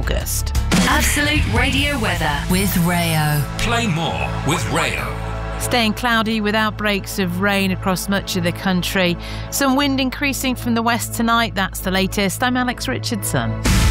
August. Absolute Radio weather with Rayo. Play more with Rayo. Staying cloudy with outbreaks of rain across much of the country. Some wind increasing from the west tonight. That's the latest. I'm Alex Richardson.